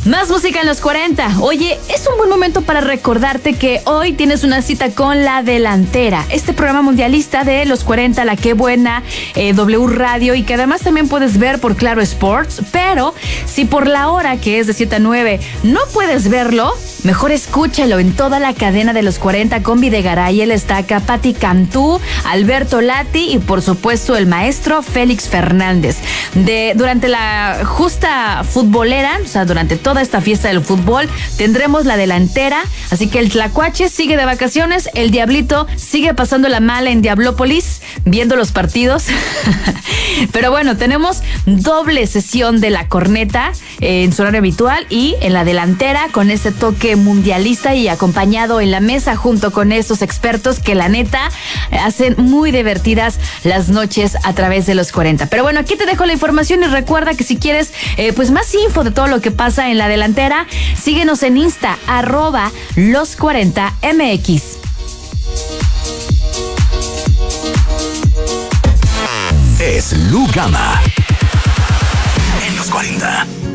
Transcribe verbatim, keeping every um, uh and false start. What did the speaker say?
Más música en los cuarenta. Oye, es un buen momento para recordarte que hoy tienes una cita con La Delantera, este programa mundialista de los cuarenta, La Qué Buena, eh, W Radio, y que además también puedes ver por Claro Sports. Pero si por la hora, que es de siete a nueve, no puedes verlo, mejor escúchalo en toda la cadena de los cuarenta con Videgaray, El Estaca, Patti Cantú, Alberto Lati y por supuesto el maestro Félix Fernández. De, durante la justa futbolera, o sea, durante toda esta fiesta del fútbol, tendremos La Delantera, así que el Tlacuache sigue de vacaciones, el Diablito sigue pasando la mala en Diablópolis, viendo los partidos. Pero bueno, tenemos doble sesión de La Corneta eh, en su horario habitual y en La Delantera con ese toque mundialista y acompañado en la mesa junto con estos expertos que la neta hacen muy divertidas las noches a través de los cuarenta. Pero bueno, aquí te dejo la información y recuerda que si quieres eh, pues más info de todo lo que pasa en La Delantera, síguenos en Insta, arroba los cuarenta M X. Es Lu Gama en los cuarenta.